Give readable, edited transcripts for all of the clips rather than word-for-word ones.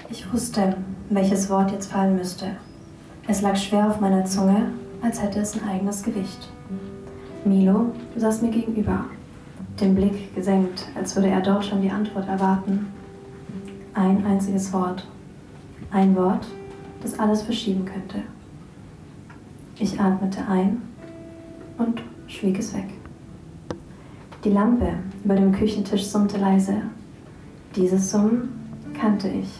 Ich wusste, welches Wort jetzt fallen müsste. Es lag schwer auf meiner Zunge, als hätte es ein eigenes Gewicht. Milo saß mir gegenüber, den Blick gesenkt, als würde er dort schon die Antwort erwarten. Ein einziges Wort. Ein Wort, das alles verschieben könnte. Ich atmete ein und schwieg es weg. Die Lampe über dem Küchentisch summte leise. Dieses Summen kannte ich.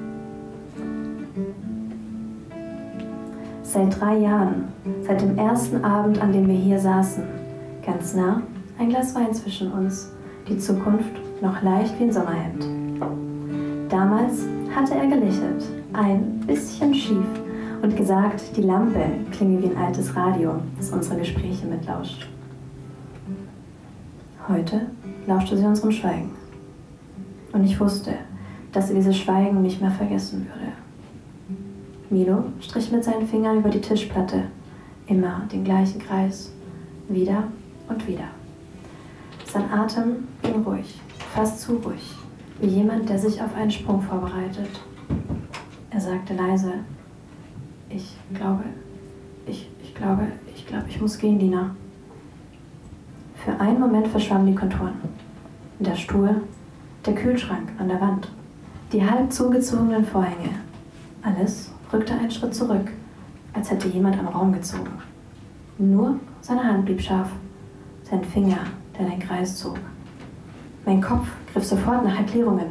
Seit 3 Jahren, seit dem ersten Abend, an dem wir hier saßen, ganz nah, ein Glas Wein zwischen uns, die Zukunft noch leicht wie ein Sommerhemd. Damals hatte er gelächelt, ein bisschen schief, und gesagt, die Lampe klinge wie ein altes Radio, das unsere Gespräche mitlauscht. Heute lauschte sie unserem Schweigen. Und ich wusste, dass sie dieses Schweigen nicht mehr vergessen würde. Milo strich mit seinen Fingern über die Tischplatte, immer den gleichen Kreis, wieder und wieder. Sein Atem ging ruhig, fast zu ruhig, wie jemand, der sich auf einen Sprung vorbereitet. Er sagte leise: Ich glaube, ich muss gehen, Dina. Für einen Moment verschwammen die Konturen. Der Stuhl, der Kühlschrank an der Wand, die halb zugezogenen Vorhänge. Alles rückte einen Schritt zurück, als hätte jemand am Raum gezogen. Nur seine Hand blieb scharf, sein Finger, der den Kreis zog. Mein Kopf griff sofort nach Erklärungen.